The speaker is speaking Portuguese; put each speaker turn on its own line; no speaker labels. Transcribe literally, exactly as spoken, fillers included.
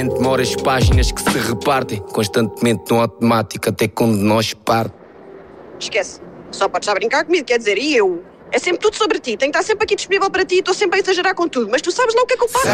Demora as páginas que se repartem constantemente no automático até quando nós parte.
Esquece, só podes estar a brincar comigo, quer dizer, e eu? É sempre tudo sobre ti, tenho que estar sempre aqui disponível para ti, estou sempre a exagerar com tudo, mas tu sabes lá o que é que eu faço.